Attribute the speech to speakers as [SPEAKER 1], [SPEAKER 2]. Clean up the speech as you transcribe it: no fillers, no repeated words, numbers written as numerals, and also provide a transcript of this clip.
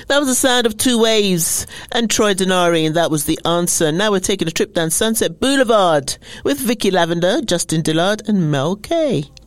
[SPEAKER 1] That was the sound of Two Waves and Troy Denari, and that was The Answer. Now we're taking a trip down Sunset Boulevard with Vicky Lavender, Justin Dillard and Mel K.